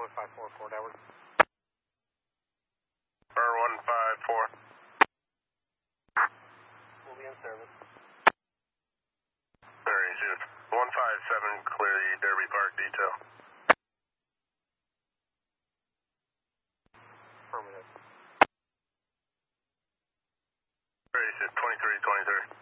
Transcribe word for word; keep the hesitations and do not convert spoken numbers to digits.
one five four, Fort Edward. R one five four. We'll be in service. Very good. one five seven, clear the Derby Park detail. Affirmative. Very good. twenty-three twenty-three.